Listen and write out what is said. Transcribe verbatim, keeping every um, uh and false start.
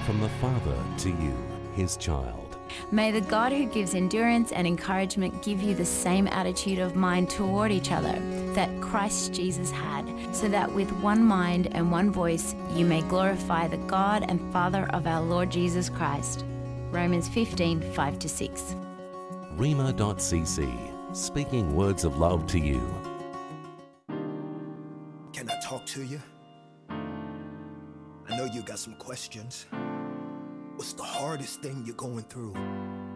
from the Father to you, his child. May the God who gives endurance and encouragement give you the same attitude of mind toward each other that Christ Jesus had, so that with one mind and one voice you may glorify the God and Father of our Lord Jesus Christ. Romans fifteen, five to six. Rhema dot c c, speaking words of love to you. Can I talk to you? I know you got some questions. What's the hardest thing you're going through?